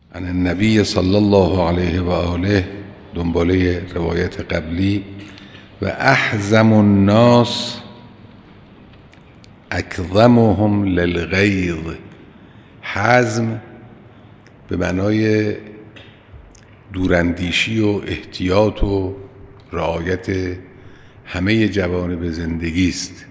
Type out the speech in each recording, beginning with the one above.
عن النبی صلی الله علیه و آله، دنباله روایت قبلی. و احزم الناس اکظمهم للغیظ. حزم به معنای دوراندیشی و احتیاط و رعایت همه جوانب زندگی است.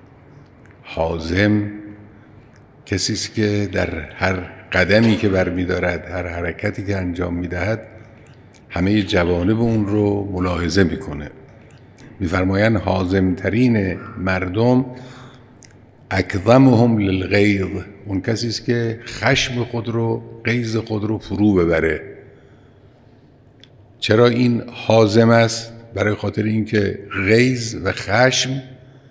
حازم کسی است که در هر قدمی که برمی‌دارد، هر حرکتی که انجام می‌دهد، همه جوانب اون رو ملاحظه می‌کنه. می‌فرمایند حازم‌ترین مردم اکظمهم للغیظ، اون کسی است که خشم خود رو، غیظ خود رو فرو ببره. چرا این حازم است؟ برای خاطر اینکه غیظ و خشم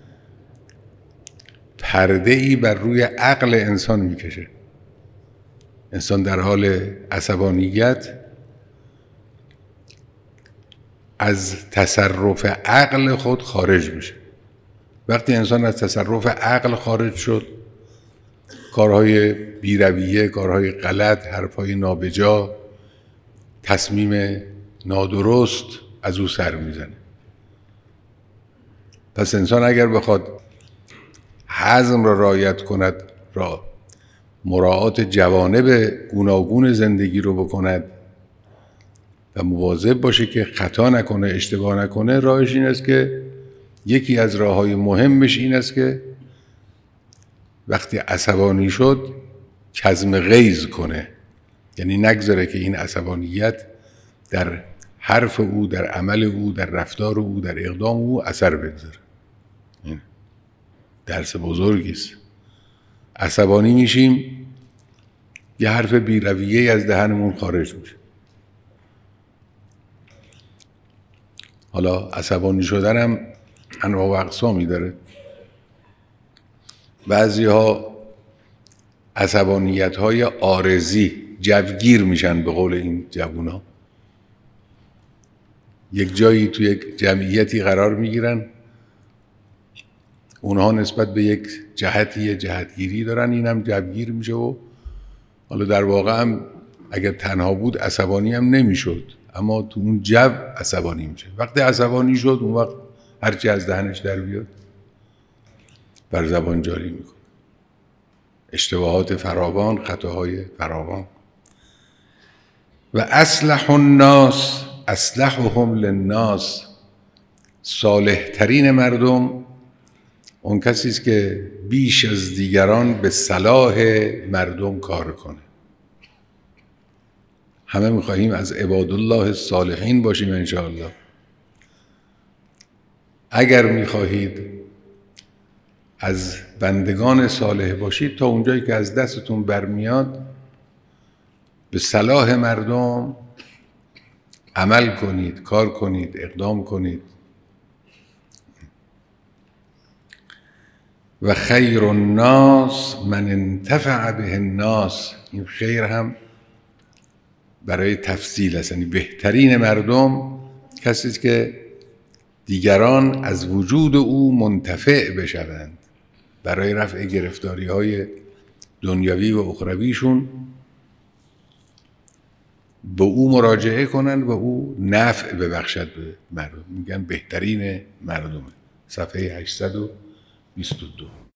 پرده ای بر روی عقل انسان میکشه. انسان در حال عصبانیت از تصرف عقل خود خارج میشه. وقتی انسان از تصرف عقل خارج شد، کارهای بی‌رویه، کارهای غلط، حرفهای نابجا، تصمیم نادرست از او سر میزنه. پس انسان اگر بخواد حزم را رعایت کند، مراعات جوانب گوناگون زندگی رو بکند و مواظب باشه که خطا نکنه، اشتباه نکنه، راهش این است که یکی از راههای مهمش این است که وقتی عصبانی شد کظم غیظ کنه. یعنی نگذاره که این عصبانیت در حرف او، در عمل او، در رفتار او، در اقدام او اثر بگذاره. این درس بزرگی است. عصبانی میشیم، یه حرف بی‌رویه‌ای از دهنمون خارج میشه. حالا عصبانی شدن هم انواع و اقسامی داره. بعضی ها عصبانیت های عارضی، جوگیر میشن به قول این جوونا. یک جایی تو یک جمعیتی قرار میگیرن، اونها نسبت به یک جهتی جهتگیری دارن، این هم جوگیر میشه و حالا در واقع هم اگر تنها بود عصبانی هم نمیشد، اما تو اون جو عصبانی میشه. وقتی عصبانی شد اون وقت هرچی از دهنش در بیاد بر زبان جاری میکنه. اشتباهات فراوان، خطاهای فراوان. و اصلح الناس اصلحهم للناس. صالح ترین مردم اون کسی است که بیش از دیگران به صلاح مردم کار کنه. همه میخواهیم از عباد الله الصالحین باشیم انشاءالله. اگر میخواهید از بندگان صالح باشید، تا اونجایی که از دستتون برمیاد به صلاح مردم عمل کنید، کار کنید، اقدام کنید. و خیر الناس من انتفع به الناس. این خیر هم برای تفصیل است، یعنی بهترین مردم کسی است که دیگران از وجود او منتفع بشوند، برای رفع گرفتاری های دنیوی و اخرویشون به او مراجعه کنند و او نفع ببخشد به مردم. میگن بهترین مردمه. صفحه 822.